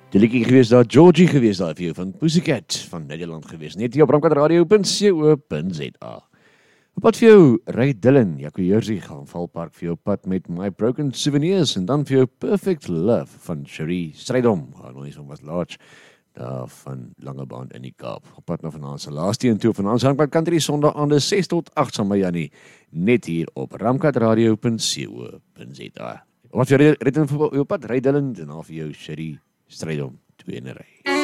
Die liedjie gewees daar, Georgie gewees daar vir jou van Pussycat van Nederland gewees. Net hier op ramkatradio.co.za. Op pad vir jou, Ray Dillon, Jaco Jersey gaan Valpark vir jou pad met My Broken Souvenirs en dan vir jou Perfect Love van Cherie Strydom. Gaan ons van was large daar van Langebaan in die Kaap. Op pad na vanaand se laaste een toe vanaand se Ramkat Country Sondag aande 6 tot 8 saam met Jannie net hier op ramkatradio.co.za. Wat vir rit in jou pad, Ray Dillon en dan vir jou Cherie Strydom 2 in 'n ry.